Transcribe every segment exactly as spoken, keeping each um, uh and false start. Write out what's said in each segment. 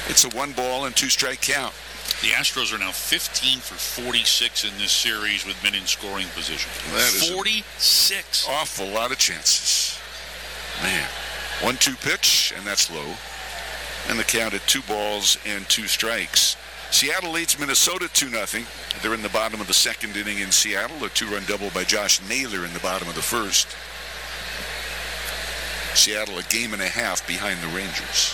It's a one ball and two strike count. The Astros are now fifteen for forty-six in this series with men in scoring position. That is forty-six. Awful lot of chances. Man. one two pitch, and that's low. And the count at two balls and two strikes. Seattle leads Minnesota two nothing. They're in the bottom of the second inning in Seattle. A two-run double by Josh Naylor in the bottom of the first. Seattle a game and a half behind the Rangers.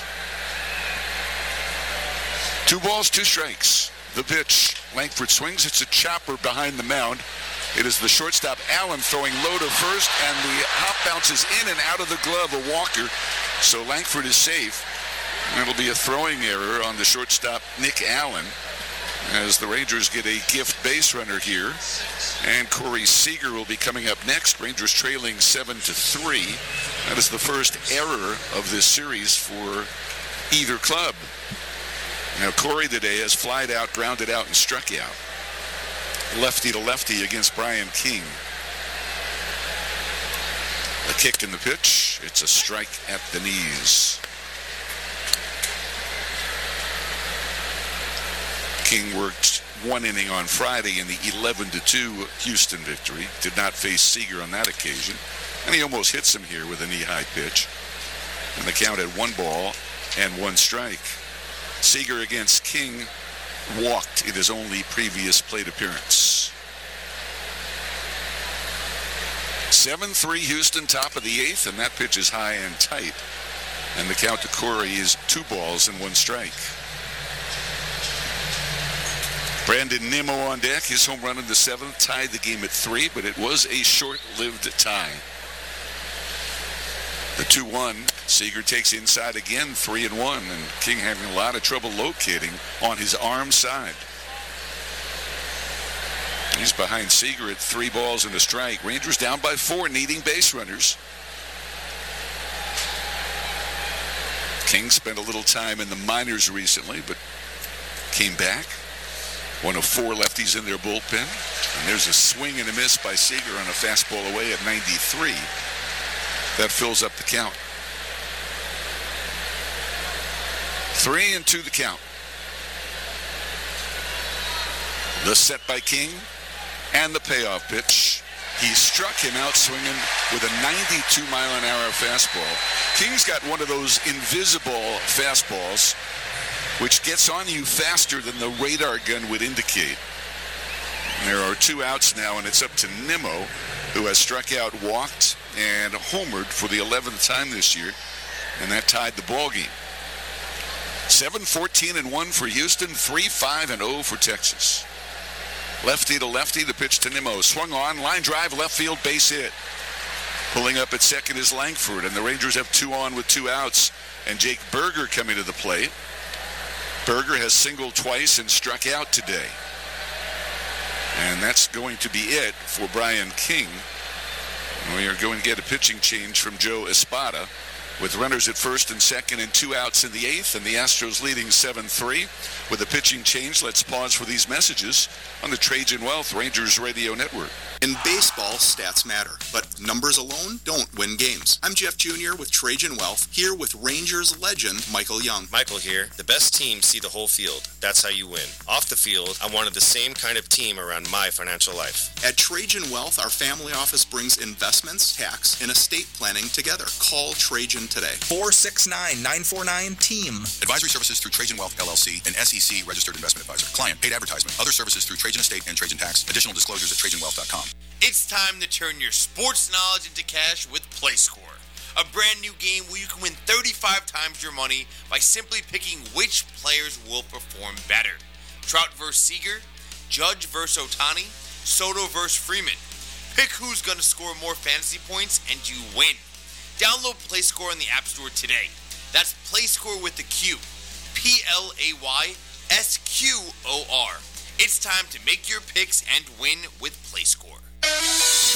Two balls, two strikes. The pitch. Langford swings. It's a chopper behind the mound. It is the shortstop, Allen, throwing low to first, and the hop bounces in and out of the glove of Walker. So Langford is safe. It'll be a throwing error on the shortstop, Nick Allen, as the Rangers get a gift base runner here. And Corey Seager will be coming up next. Rangers trailing seven to three. That is the first error of this series for either club. Now Corey today has flied out, grounded out, and struck out. Lefty to lefty against Brian King. A kick in the pitch. It's a strike at the knees. King worked one inning on Friday in the eleven to two Houston victory. Did not face Seager on that occasion. And he almost hits him here with a knee-high pitch. And the count at one ball and one strike. Seager against King walked in his only previous plate appearance. seven three Houston, top of the eighth, and that pitch is high and tight. And the count to Corey is two balls and one strike. Brandon Nimmo on deck. His home run in the seventh tied the game at three, but it was a short-lived tie. The two one. Seager takes inside again, three and one, and King having a lot of trouble locating on his arm side. He's behind Seager at three balls and a strike. Rangers down by four, needing base runners. King spent a little time in the minors recently, but came back. One of four lefties in their bullpen. And there's a swing and a miss by Seager on a fastball away at ninety-three. That fills up the count. Three and two the count. The set by King and the payoff pitch. He struck him out swinging with a ninety-two mile an hour fastball. King's got one of those invisible fastballs which gets on you faster than the radar gun would indicate. And there are two outs now, and it's up to Nimmo, who has struck out, walked, and homered for the eleventh time this year, and that tied the ball game. seven fourteen and one for Houston, three five and oh for Texas. Lefty to lefty, the pitch to Nimmo. Swung on, line drive, left field, base hit. Pulling up at second is Langford, and the Rangers have two on with two outs, and Jake Berger coming to the plate. Berger has singled twice and struck out today. And that's going to be it for Brian King. We are going to get a pitching change from Joe Espada with runners at first and second and two outs in the eighth, and the Astros leading seven three. With a pitching change, let's pause for these messages on the Trajan Wealth Rangers Radio Network. In baseball, stats matter, but numbers alone don't win games. I'm Jeff Junior with Trajan Wealth, here with Rangers legend Michael Young. Michael here. The best teams see the whole field. That's how you win. Off the field, I wanted the same kind of team around my financial life. At Trajan Wealth, our family office brings investments, tax, and estate planning together. Call Trajan today. four six nine, nine four nine, team. Advisory services through Trajan Wealth, L L C, an S E C registered investment advisor. Client paid advertisement. Other services through Trajan Estate and Trajan Tax. Additional disclosures at trajan wealth dot com. It's time to turn your sports knowledge into cash with PlayScore, a brand new game where you can win thirty-five times your money by simply picking which players will perform better. Trout versus Seager, Judge versus Ohtani, Soto versus Freeman. Pick who's going to score more fantasy points and you win. Download PlayScore in the App Store today. That's PlayScore with the Q. P L A Y S Q O R. It's time to make your picks and win with PlayScore.